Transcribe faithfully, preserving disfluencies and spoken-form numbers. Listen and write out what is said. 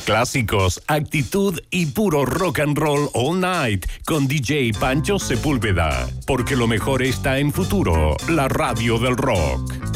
Clásicos, actitud y puro rock and roll all night con D J Pancho Sepúlveda. Porque lo mejor está en Futuro, la radio del rock.